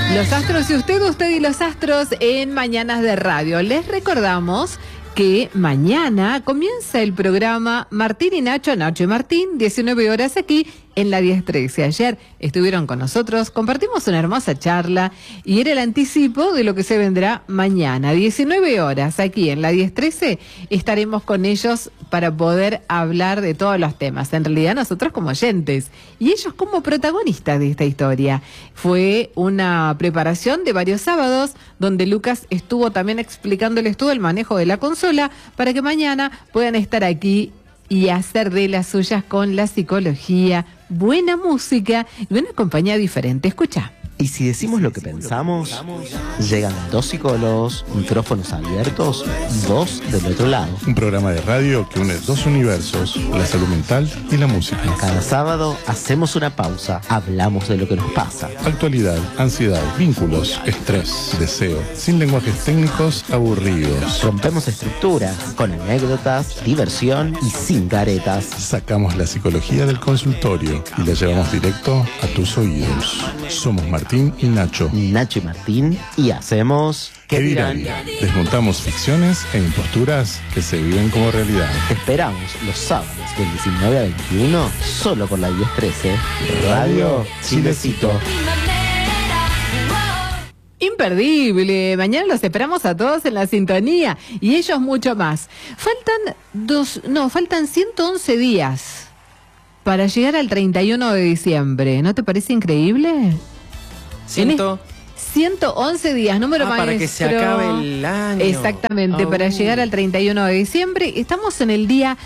Los astros y usted y los astros en Mañanas de Radio. Les recordamos que mañana comienza el programa Martín y Nacho, Nacho y Martín, 19 horas aquí en la 1013. Ayer estuvieron con nosotros, compartimos una hermosa charla y era el anticipo de lo que se vendrá mañana. 19 horas aquí en la 1013 estaremos con ellos para poder hablar de todos los temas. En realidad nosotros como oyentes y ellos como protagonistas de esta historia. Fue una preparación de varios sábados donde Lucas estuvo también explicándoles todo el manejo de la consola para que mañana puedan estar aquí y hacer de las suyas con la psicología, buena música y una compañía diferente. Escucha. Y si decimos lo que pensamos, llegan dos psicólogos, micrófonos abiertos, dos del otro lado. Un programa de radio que une dos universos, la salud mental y la música. Cada sábado hacemos una pausa, hablamos de lo que nos pasa. Actualidad, ansiedad, vínculos, estrés, deseo, sin lenguajes técnicos aburridos. Rompemos estructuras, con anécdotas, diversión y sin caretas. Sacamos la psicología del consultorio y la llevamos directo a tus oídos. Somos Martín y Nacho. Nacho y Martín, y hacemos... ¿Qué dirán? Desmontamos ficciones e imposturas que se viven como realidad. Te esperamos los sábados del 19 a 21, solo por la 1013. Radio Chilecito. Imperdible, mañana los esperamos a todos en la sintonía y ellos mucho más. Faltan 111 días para llegar al 31 de diciembre. ¿No te parece increíble? 111 días, número maestro. Para que se acabe el año. Exactamente, para llegar al 31 de diciembre. Estamos en el día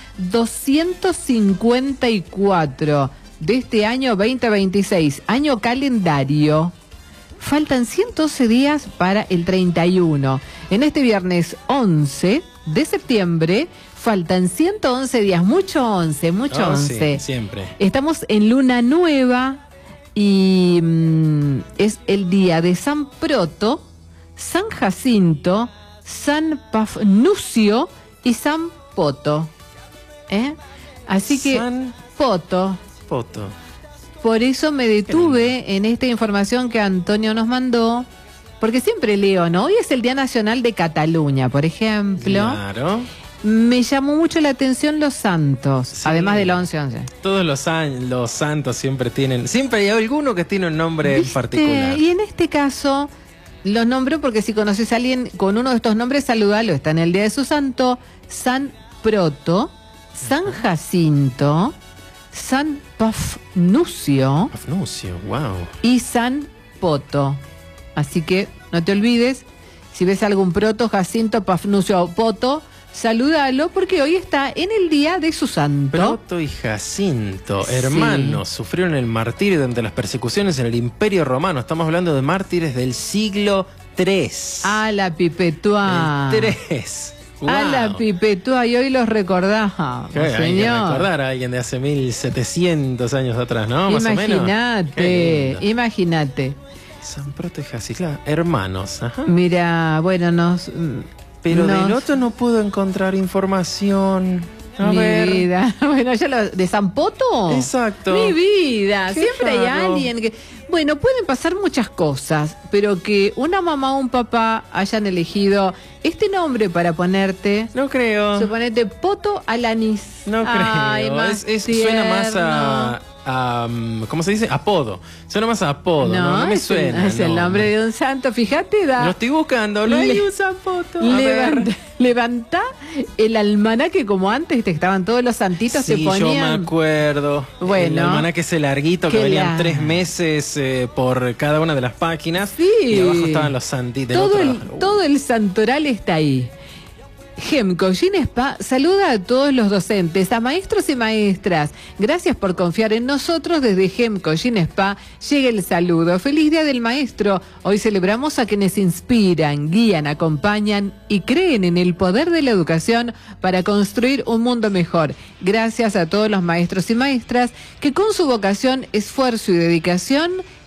254 de este año 2026, año calendario. Faltan 111 días para el 31. En este viernes 11 de septiembre faltan 111 días, mucho 11. Sí, siempre. Estamos en luna nueva. Y es el día de San Proto, San Jacinto, San Pafnucio y San Poto. Así que San Poto. Por eso me detuve en esta información que Antonio nos mandó, porque siempre leo, ¿no? Hoy es el Día Nacional de Cataluña, por ejemplo. Claro. Me llamó mucho la atención los santos, sí, además del 11-11. Todos los santos siempre hay alguno que tiene un nombre en particular. Y en este caso los nombro porque si conoces a alguien con uno de estos nombres, saludalo. Está en el día de su santo: San Proto, San Jacinto, San Pafnucio, wow, y San Poto. Así que no te olvides, si ves algún Proto, Jacinto, Pafnucio o Poto, salúdalo porque hoy está en el día de su santo. Proto y Jacinto, hermanos, sufrieron el martirio durante las persecuciones en el Imperio Romano. Estamos hablando de mártires del siglo III. A la Pipetúa. El 3. Wow. A la Pipetúa, y hoy los recordás, hay que señor. recordar a alguien de hace 1700 años atrás, ¿no? Más o menos. Imagínate. San Proto y Jacinto, hermanos. Ajá. Mira, bueno, Pero del otro no puedo encontrar información. A ver. Vida. Bueno, ya de San Poto. Exacto. Mi vida. Qué Siempre raro. hay alguien que... Bueno, pueden pasar muchas cosas, pero que una mamá o un papá hayan elegido este nombre para ponerte... No creo. Suponete Poto Alanis. No creo. Suena más a ¿cómo se dice? Apodo. Suena más a apodo. No me suena. Es el nombre de un santo. Fíjate, Lo estoy buscando. No hay un San Poto. Levanta el almanaque como antes, te estaban todos los santitos, sí, se ponían. Yo me acuerdo. Bueno. El almanaque ese larguito que venían 3 meses por cada una de las páginas. Sí. Y abajo estaban los santitos. Todo el santoral está ahí. GEM Cojín Spa saluda a todos los docentes, a maestros y maestras. Gracias por confiar en nosotros. Desde GEM Cojín Spa llega el saludo. Feliz Día del Maestro. Hoy celebramos a quienes inspiran, guían, acompañan y creen en el poder de la educación para construir un mundo mejor. Gracias a todos los maestros y maestras que con su vocación, esfuerzo y dedicación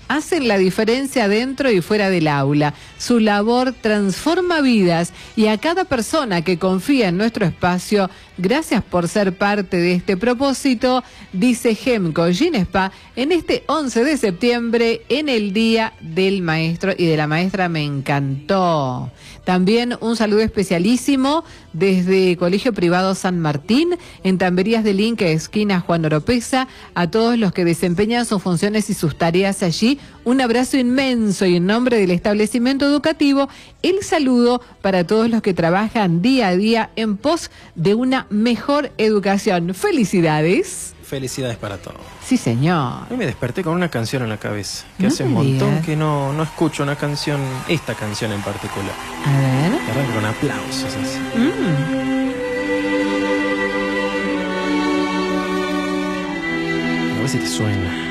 hacen la diferencia dentro y fuera del aula. Su labor transforma vidas y a cada persona que confía en nuestro espacio, gracias por ser parte de este propósito, dice Gemco Ginespa en este 11 de septiembre en el Día del Maestro y de la Maestra. Me encantó. También un saludo especialísimo desde Colegio Privado San Martín, en Tamberías del Inca, esquina Juan Oropesa, a todos los que desempeñan sus funciones y sus tareas allí. Un abrazo inmenso y en nombre del establecimiento educativo, el saludo para todos los que trabajan día a día en pos de una mejor educación. ¡Felicidades! Felicidades para todos. Sí, señor. Hoy me desperté con una canción en la cabeza, que No hace un me montón digas. que no escucho una canción, esta canción en particular. A ver. Que arranca con aplausos así. A ver si te suena.